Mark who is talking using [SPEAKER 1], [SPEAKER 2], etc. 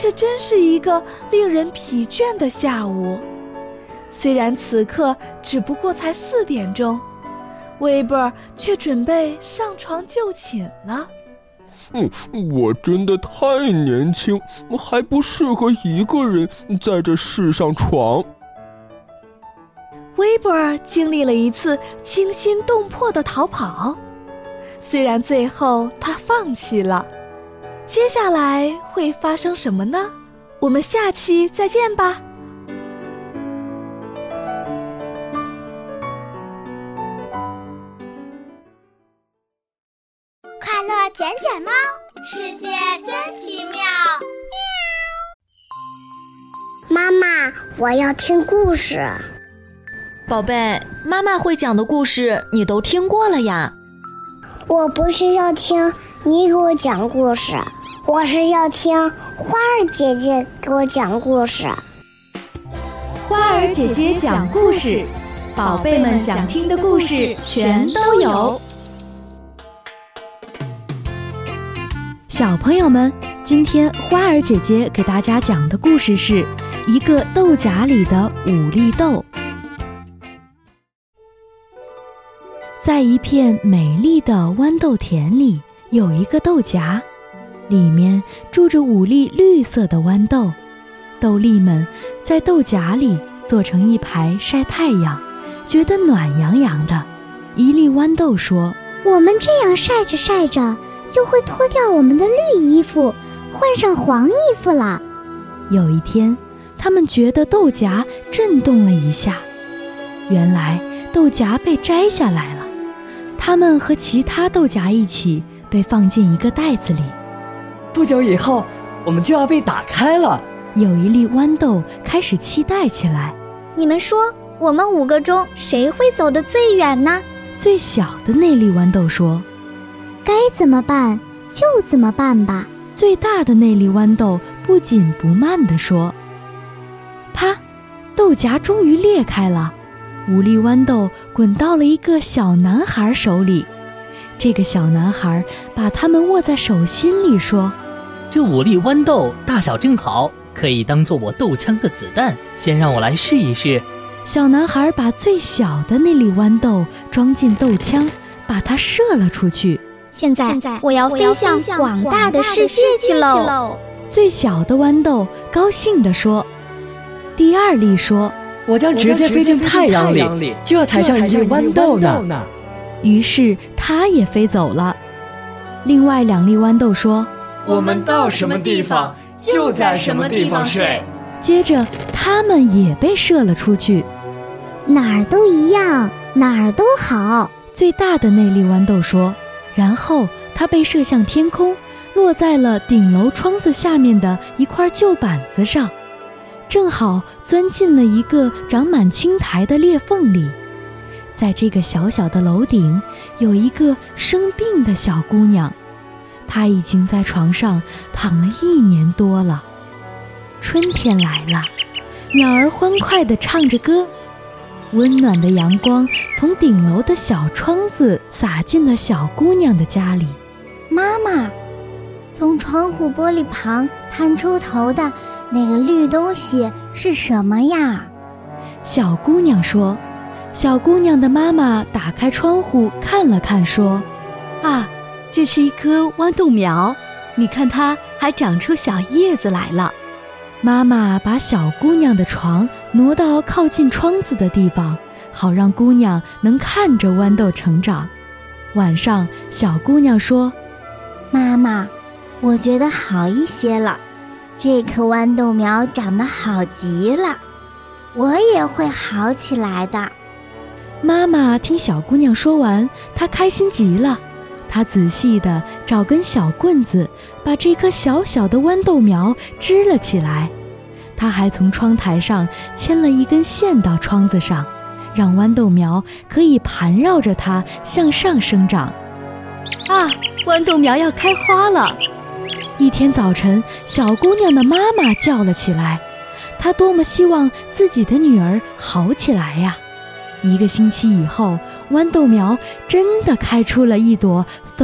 [SPEAKER 1] 这真是一个令人疲倦的下午。虽然此刻只不过才4点钟，威伯却准备上床就寝了。
[SPEAKER 2] 我真的太年轻，还不适合一个人在这世上闯。
[SPEAKER 1] 威伯经历了一次惊心动魄的逃跑，虽然最后他放弃了。接下来会发生什么呢？我们下期再见吧。
[SPEAKER 3] 快乐捡捡猫，世界真奇妙。妈妈，我要听故事。
[SPEAKER 4] 宝贝，妈妈会讲的故事你都听过了呀。
[SPEAKER 3] 我不是要听你给我讲故事，我是要听花儿姐姐给我讲故事。
[SPEAKER 5] 花儿姐姐讲故事，宝贝们想听的故事全都有。
[SPEAKER 6] 小朋友们，今天花儿姐姐给大家讲的故事是一个豆荚里的5粒豆。在一片美丽的豌豆田里，有一个豆荚，里面住着5粒绿色的豌豆。豆粒们在豆荚里坐成一排晒太阳，觉得暖洋洋的。一粒豌豆说：“
[SPEAKER 7] 我们这样晒着晒着，就会脱掉我们的绿衣服，换上黄衣服了。”
[SPEAKER 6] 有一天，他们觉得豆荚震动了一下，原来豆荚被摘下来了。它们和其他豆荚一起被放进一个袋子里。
[SPEAKER 8] 不久以后，我们就要被打开了。
[SPEAKER 6] 有一粒豌豆开始期待起来。
[SPEAKER 7] 你们说，我们5个中谁会走得最远呢？
[SPEAKER 6] 最小的那粒豌豆说：“
[SPEAKER 7] 该怎么办就怎么办吧。”
[SPEAKER 6] 最大的那粒豌豆不紧不慢地说：“啪！”豆荚终于裂开了，5粒豌豆滚到了一个小男孩手里。这个小男孩把它们握在手心里说：“
[SPEAKER 9] 这5粒豌豆大小正好，可以当做我豆枪的子弹，先让我来试一试。”
[SPEAKER 6] 小男孩把最小的那粒豌豆装进豆枪，把它射了出去。
[SPEAKER 7] 现在我要飞向广大的世界去喽！
[SPEAKER 6] 最小的豌豆高兴地说。第2粒说：“
[SPEAKER 8] 我将直接飞进太阳里，这才像一粒豌豆呢。”
[SPEAKER 6] 于是它也飞走了。另外2粒豌豆说：“
[SPEAKER 10] 我们到什么地方就在什么地方睡。”
[SPEAKER 6] 接着它们也被射了出去。
[SPEAKER 7] 哪儿都一样，哪儿都好。
[SPEAKER 6] 最大的那粒豌豆说，然后它被射向天空，落在了顶楼窗子下面的一块旧板子上，正好钻进了一个长满青苔的裂缝里。在这个小小的楼顶，有一个生病的小姑娘，她已经在床上躺了1年多了。春天来了，鸟儿欢快地唱着歌，温暖的阳光从顶楼的小窗子洒进了小姑娘的家里。
[SPEAKER 7] 妈妈，从窗户玻璃旁探出头的那个绿东西是什么呀？
[SPEAKER 6] 小姑娘说。小姑娘的妈妈打开窗户看了看，说：“
[SPEAKER 1] 啊，这是一棵豌豆苗，你看它还长出小叶子来了。”
[SPEAKER 6] 妈妈把小姑娘的床挪到靠近窗子的地方，好让姑娘能看着豌豆成长。晚上，小姑娘说：“
[SPEAKER 7] 妈妈，我觉得好一些了，这棵豌豆苗长得好极了，我也会好起来的。”
[SPEAKER 6] 妈妈听小姑娘说完，她开心极了。她仔细地找根小棍子，把这棵小小的豌豆苗支了起来。她还从窗台上牵了一根线到窗子上，让豌豆苗可以盘绕着它向上生长。
[SPEAKER 1] 啊，豌豆苗要开花了！
[SPEAKER 6] 一天早晨，小姑娘的妈妈叫了起来，她多么希望自己的女儿好起来呀！1个星期以后，豌豆苗真的开出了一朵